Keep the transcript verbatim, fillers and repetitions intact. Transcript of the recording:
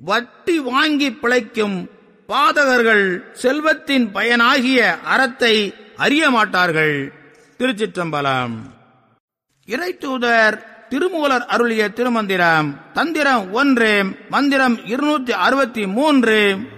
வட்டி வாங்கி பிழைக்கும் பாதகர்கள் செல்வத்தின் பயனாகிய அறத்தை அறிய மாட்டார்கள். திருச்சிற்றம்பலம். இறைத்தூதர் திருமூலர் அருளிய திருமந்திரம். தந்திரம் ஒன்று, மந்திரம் இருநூற்றி அறுபத்தி மூன்று.